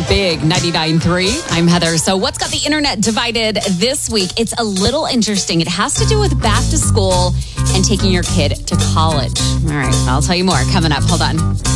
Big 99.3. I'm Heather. So what's got the internet divided this week? It's a little interesting. It has to do with back to school and taking your kid to college. All right, I'll tell you more coming up. Hold on.